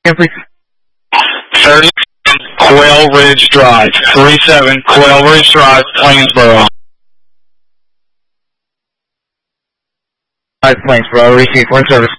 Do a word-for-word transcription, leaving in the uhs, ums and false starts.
please. thirty Quail Ridge Drive. thirty-seven Quail Ridge Drive, Plainsboro. Five Plainsboro, receive for service.